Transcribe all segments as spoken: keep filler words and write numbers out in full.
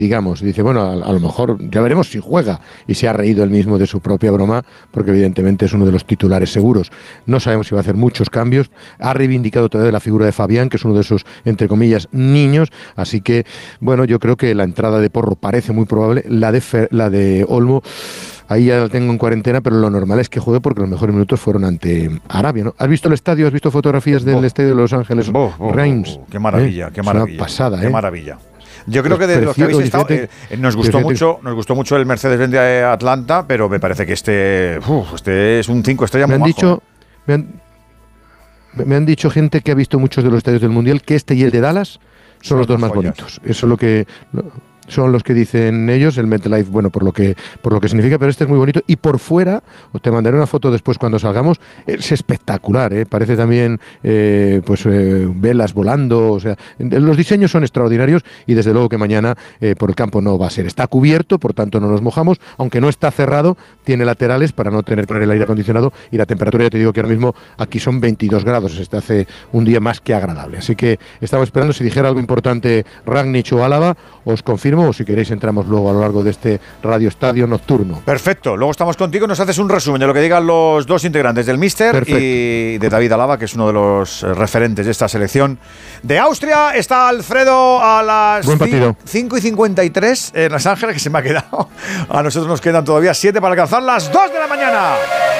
digamos, dice, bueno, a, a lo mejor ya veremos si juega, y se ha reído él mismo de su propia broma, porque evidentemente es uno de los titulares seguros. No sabemos si va a hacer muchos cambios, ha reivindicado todavía la figura de Fabián, que es uno de esos, entre comillas, niños, así que, bueno, yo creo que la entrada de Porro parece muy probable, la de, Fer, la de Olmo, ahí ya la tengo en cuarentena, pero lo normal es que juegue porque los mejores minutos fueron ante Arabia, ¿no? ¿Has visto el estadio? ¿Has visto fotografías del oh, estadio de Los Ángeles oh, oh, Reims? Oh, oh, qué maravilla, ¿Eh? qué maravilla. Es una pasada, qué ¿eh? maravilla. Yo creo que de los que habéis estado, eh, nos gustó mucho, nos gustó mucho el Mercedes-Benz de Atlanta, pero me parece que este, uf, este es un cinco estrellas muy me han majo. Dicho, me, han, me han dicho gente que ha visto muchos de los estadios del Mundial que este y el de Dallas son, son los dos más joyas. Bonitos. Eso es lo que son los que dicen ellos, el MetLife, bueno, por lo que por lo que significa, pero este es muy bonito y por fuera, te mandaré una foto después cuando salgamos, es espectacular, ¿eh? Parece también eh, pues eh, velas volando, o sea, los diseños son extraordinarios y desde luego que mañana eh, por el campo no va a ser, está cubierto, por tanto no nos mojamos, aunque no está cerrado, tiene laterales para no tener que poner el aire acondicionado y la temperatura, ya te digo que ahora mismo aquí son veintidós grados, este hace un día más que agradable, así que estaba esperando si dijera algo importante Rangnick o Álava, os confirmo, o si queréis entramos luego a lo largo de este Radio Estadio nocturno. Perfecto, luego estamos contigo, nos haces un resumen de lo que digan los dos integrantes del Míster Perfecto. Y de David Alaba, que es uno de los referentes de esta selección de Austria. Está Alfredo a las cinco y cincuenta y tres en Los Ángeles, que se me ha quedado. A nosotros nos quedan todavía siete para alcanzar las dos de la mañana.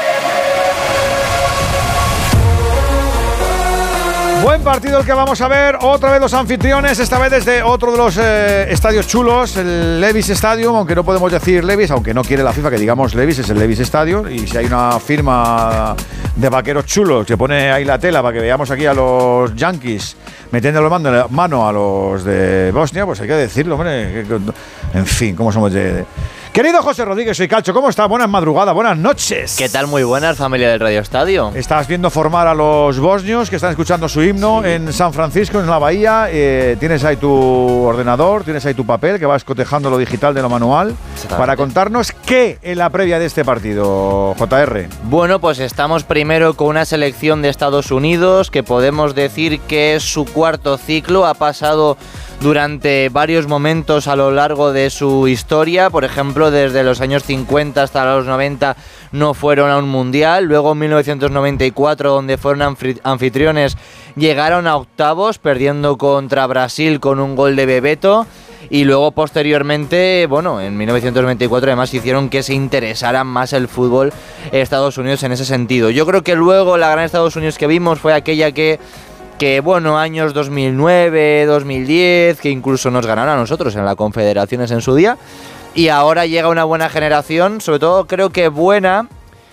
Buen partido el que vamos a ver, otra vez los anfitriones, esta vez desde otro de los eh, estadios chulos, el Levi's Stadium, aunque no podemos decir Levi's, aunque no quiere la FIFA que digamos Levi's, es el Levi's Stadium, y si hay una firma de vaqueros chulos que pone ahí la tela para que veamos aquí a los Yankees metiendo la mano a los de Bosnia, pues hay que decirlo, hombre, en fin, cómo somos de... de Querido José Rodríguez, soy Calcho, ¿cómo estás? Buenas madrugadas, buenas noches. ¿Qué tal? Muy buenas, familia del Radio Estadio. Estás viendo formar a los bosnios que están escuchando su himno sí. en San Francisco, en la Bahía. Eh, tienes ahí tu ordenador, tienes ahí tu papel, que vas cotejando lo digital de lo manual, para contarnos qué en la previa de este partido, J R. Bueno, pues estamos primero con una selección de Estados Unidos, que podemos decir que es su cuarto ciclo, ha pasado durante varios momentos a lo largo de su historia, por ejemplo, desde los años cincuenta hasta los noventa no fueron a un mundial, luego en mil novecientos noventa y cuatro, donde fueron anfitriones, llegaron a octavos, perdiendo contra Brasil con un gol de Bebeto, y luego posteriormente, bueno, en mil novecientos noventa y cuatro además hicieron que se interesara más el fútbol Estados Unidos en ese sentido. Yo creo que luego la gran Estados Unidos que vimos fue aquella que que bueno, años dos mil nueve, dos mil diez, que incluso nos ganaron a nosotros en la Confederaciones en su día, y ahora llega una buena generación, sobre todo creo que buena,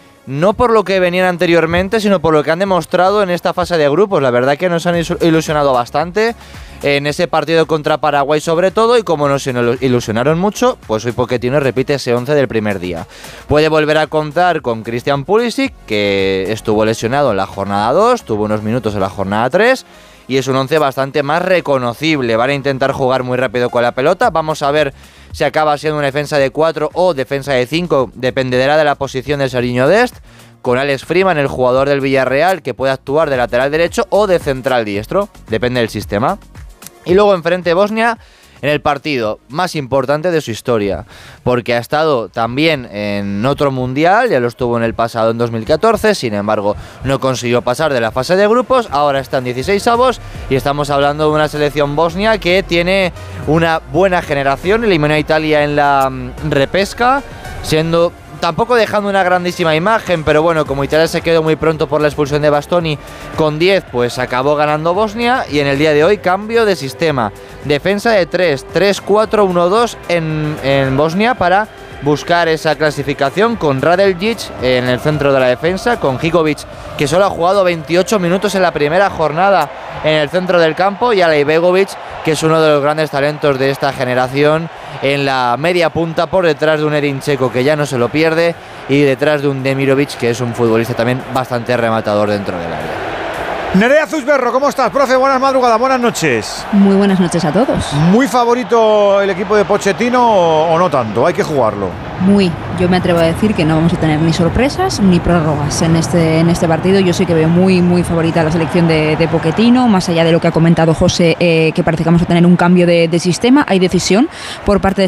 no por lo que venían anteriormente, sino por lo que han demostrado en esta fase de grupos. La verdad que nos han ilusionado bastante en ese partido contra Paraguay sobre todo, y como nos ilusionaron mucho, pues hoy Pochettino repite ese once del primer día. Puede volver a contar con Christian Pulisic, que estuvo lesionado en la jornada dos, tuvo unos minutos en la jornada tres, y es un once bastante más reconocible. Van a intentar jugar muy rápido con la pelota, vamos a ver si acaba siendo una defensa de cuatro o defensa de cinco, dependerá de la posición de Serginho Dest, con Alex Freeman, el jugador del Villarreal, que puede actuar de lateral derecho o de central diestro, depende del sistema. Y luego enfrente Bosnia, en el partido más importante de su historia, porque ha estado también en otro mundial, ya lo estuvo en el pasado en dos mil catorce, sin embargo no consiguió pasar de la fase de grupos, ahora está en dieciseisavos y estamos hablando de una selección bosnia que tiene una buena generación, eliminó a Italia en la repesca, siendo... tampoco dejando una grandísima imagen, pero bueno, como Italia se quedó muy pronto por la expulsión de Bastoni con diez, pues acabó ganando Bosnia, y en el día de hoy cambio de sistema, defensa de tres, tres cuatro uno dos en, en Bosnia para buscar esa clasificación, con Radeljic en el centro de la defensa, con Hikovic, que solo ha jugado veintiocho minutos en la primera jornada en el centro del campo, y Alej Begovic, que es uno de los grandes talentos de esta generación, en la media punta, por detrás de un Edin Dzeko, que ya no se lo pierde, y detrás de un Demirovic, que es un futbolista también bastante rematador dentro del área. Nerea Zuzberro, ¿cómo estás, profe? Buenas madrugadas, buenas noches. Muy buenas noches a todos. ¿Muy favorito el equipo de Pochettino o, o no tanto? Hay que jugarlo. Muy, yo me atrevo a decir que no vamos a tener ni sorpresas ni prórrogas en este en este partido. Yo sí que veo muy muy favorita la selección de, de Pochettino, más allá de lo que ha comentado José, eh, que parece que vamos a tener un cambio de, de sistema. Hay decisión por parte de